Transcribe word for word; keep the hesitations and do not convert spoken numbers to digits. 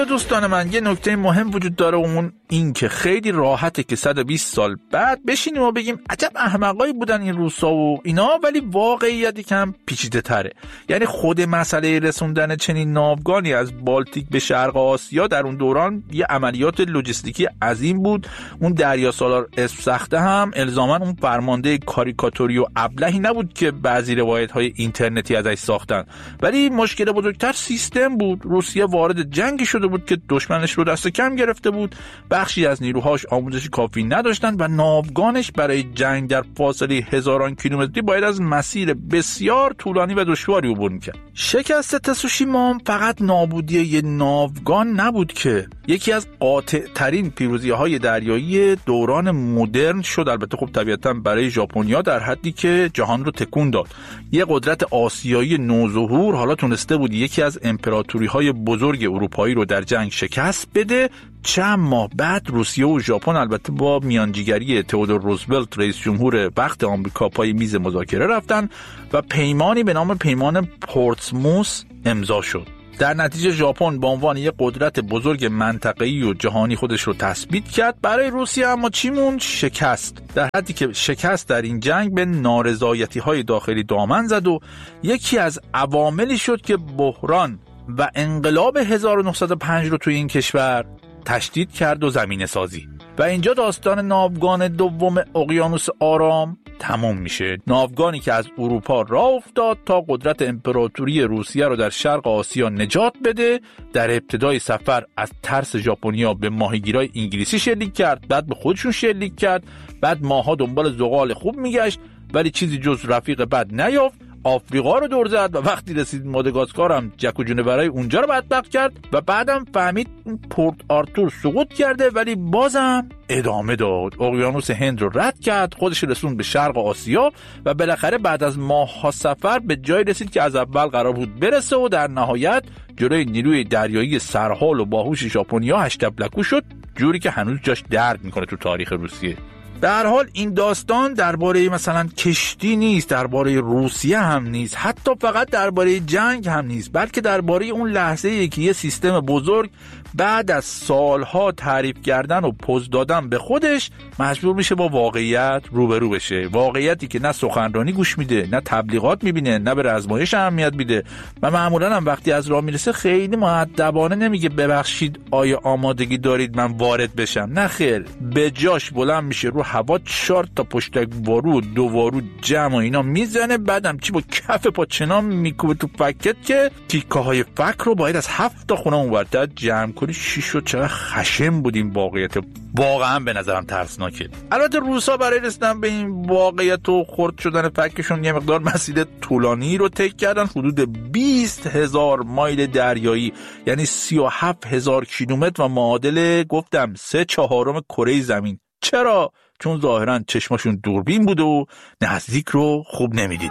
دوستان من یه نکته مهم وجود داره، اون این که خیلی راحته که صد و بیست سال بعد بشینیم و بگیم عجب احمقایی بودن این روسا و اینا، ولی واقعیت یکم پیچیده تره. یعنی خود مسئله رسوندن چنین ناوگانی از بالتیک به شرق آسیا در اون دوران یه عملیات لوجستیکی عظیم بود. اون دریا سالار اسم سخته هم الزاما اون فرمانده کاریکاتوری و ابلهی نبود که بعضی روایت‌های اینترنتی ازش ساختن، ولی مشکل بزرگتر سیستم بود. روسیه وارد جنگی شده بود که دشمنش رو دست کم گرفته بود، بخشی از نیروهاش آموزش کافی نداشتن و ناوگانش برای جنگ در فاصله هزاران کیلومتری باید از مسیر بسیار طولانی و دشواری عبور می‌کرد. شکست تسوشیما فقط نابودی یه ناوگان نبود که یکی از قاطع‌ترین پیروزی‌های دریایی دوران مدرن شد. البته خب طبیعتاً برای ژاپنیا در حدی که جهان رو تکون داد. یه قدرت آسیایی نوظهور حالا تونسته بود یکی از امپراتوری‌های بزرگ اروپایی رو در جنگ شکست بده. چند ماه بعد روسیه و ژاپن البته با میانجیگری تئودور روزولت رئیس جمهور وقت آمریکا پای میز مذاکره رفتن و پیمانی به نام پیمان پورتسموث امضا شد. در نتیجه ژاپن به عنوان یک قدرت بزرگ منطقه‌ای و جهانی خودش رو تثبیت کرد. برای روسیه اما چی موند؟ شکست. در حدی که شکست در این جنگ به نارضایتی‌های داخلی دامن زد و یکی از عواملی شد که بحران و انقلاب هزار و نهصد و پنج رو توی این کشور تشدید کرد و زمینه سازی. و اینجا داستان ناوگان دوم اقیانوس آرام تموم میشه. ناوگانی که از اروپا راه افتاد تا قدرت امپراتوری روسیه رو در شرق آسیا نجات بده. در ابتدای سفر از ترس ژاپنیا به ماهیگیرای انگلیسی شلیک کرد، بعد به خودشون شلیک کرد، بعد ماها دنبال زغال خوب میگشت ولی چیزی جز رفیق بد نیافت. آفریقا رو دور زد و وقتی رسید ماداگاسکار هم جک و جونورای اونجا رو بدبخت کرد و بعدم فهمید پورت آرتور سقوط کرده ولی بازم ادامه داد. اقیانوس هند رو رد کرد، خودش رسوند به شرق آسیا و بالاخره بعد از ماه‌ها سفر به جای رسید که از اول قرار بود برسه و در نهایت جلوی نیروی دریایی سرحال و باهوش ژاپنیا هشتبلکو شد، جوری که هنوز جاش درد میکنه تو تاریخ روسیه. به هر حال این داستان درباره مثلا کشتی نیست، درباره روسیه هم نیست، حتی فقط درباره جنگ هم نیست، بلکه درباره اون لحظه‌ای که یه سیستم بزرگ بعد از سالها تعریف کردن و پوز دادن به خودش مجبور میشه با واقعیت روبرو بشه. واقعیتی که نه سخنرانی گوش میده، نه تبلیغات میبینه، نه به رزمایش اهمیت میده و معمولا هم وقتی از راه میرسه خیلی مؤدبانه نمیگه ببخشید آیا آمادگی دارید من وارد بشم. نه خیر، به جاش بلند میشه رو هوا چهار تا پشتک وارو و دو وارو جمع و اینا میزنه، بعدم چی با کف پا چنان میکوبه تو فکت که تیکه های فک رو باید از هفت تا خونه اونورتر جمع کنی. شیش و چقدر خشم بودیم. واقعیت واقعا به نظرم ترسناکه. البته روسا برای رسیدن به این واقعیت و خرد شدن فکشون یه مقدار مسیر طولانی رو طی کردن، حدود بیست هزار مایل دریایی، یعنی سی و هفت هزار کیلومتر و معادل گفتم سه چهارم کره زمین. چرا؟ چون ظاهرا چشماشون دوربین بود و نزدیک رو خوب نمیدید.